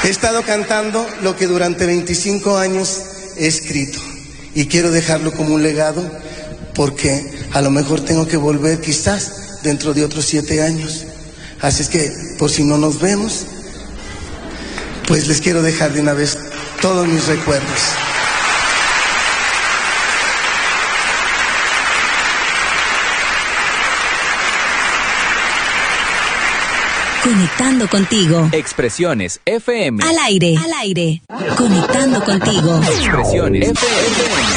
He estado cantando lo que durante 25 años he escrito y quiero dejarlo como un legado porque a lo mejor tengo que volver quizás dentro de otros 7 años. Así es que por si no nos vemos, pues les quiero dejar de una vez todos mis recuerdos. Conectando contigo. Expresiones FM. Al aire. Conectando contigo. Expresiones FM.